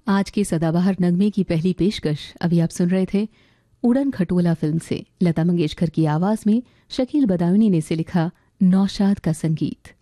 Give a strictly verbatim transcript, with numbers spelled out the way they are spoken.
आज के सदाबहार नगमे की पहली पेशकश अभी आप सुन रहे थे उड़न खटोला फिल्म से लता मंगेशकर की आवाज में शकील बदायूनी ने से लिखा नौशाद का संगीत।